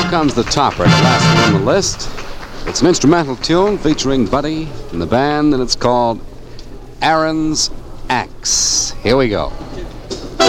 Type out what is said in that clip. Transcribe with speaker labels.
Speaker 1: comes the topper, the last one on the list. It's an instrumental tune featuring Buddy and the band, and it's called Aaron's Axe. Here we go.